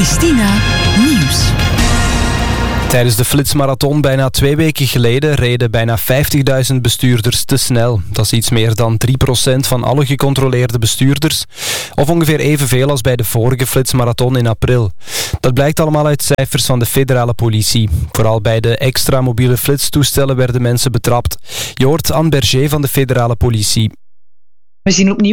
Christina Nieuws. Tijdens de flitsmarathon bijna 2 weken geleden reden bijna 50.000 bestuurders te snel. Dat is iets meer dan 3% van alle gecontroleerde bestuurders. Of ongeveer evenveel als bij de vorige flitsmarathon in april. Dat blijkt allemaal uit cijfers van de federale politie. Vooral bij de extra mobiele flitstoestellen werden mensen betrapt. Je hoort Anne Berger van de federale politie. We zien opnieuw